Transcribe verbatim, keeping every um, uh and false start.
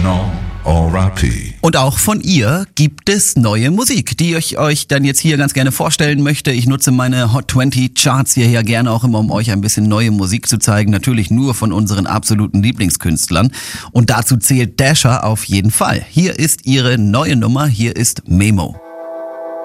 Original R I P. Und auch von ihr gibt es neue Musik, die ich euch dann jetzt hier ganz gerne vorstellen möchte. Ich nutze meine Hot zwanzig Charts hierher gerne auch immer, um euch ein bisschen neue Musik zu zeigen. Natürlich nur von unseren absoluten Lieblingskünstlern. Und dazu zählt Dasher auf jeden Fall. Hier ist ihre neue Nummer, hier ist Memo.